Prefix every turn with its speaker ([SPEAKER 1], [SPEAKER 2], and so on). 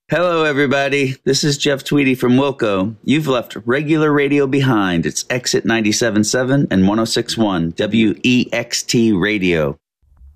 [SPEAKER 1] Hello, everybody. This is Jeff Tweedy from Wilco. You've left regular radio behind. It's Exit 97.7 and 106.1 WEXT Radio.